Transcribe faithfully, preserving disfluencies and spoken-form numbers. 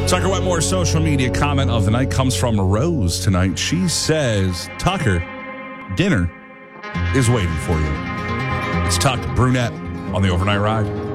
Tucker Wetmore's social media comment of the night comes from Rose tonight. She says, Tucker, dinner is waiting for you. It's Tuck Brunette on the Overnight Ride.